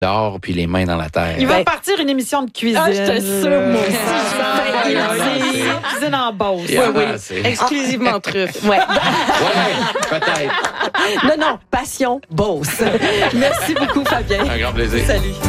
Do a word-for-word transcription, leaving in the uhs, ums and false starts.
dehors puis les mains dans la terre. Il va Ben, partir une émission de cuisine. Ah, je te sûre, moi aussi. Ah, Ben, cuisine, cuisine en Beauce. Et Oui, avant, oui. c'est- Exclusivement truffe. Ouais. Ouais, peut-être. Non, non, passion, Beauce. Merci beaucoup, Fabien. Un grand plaisir. Salut.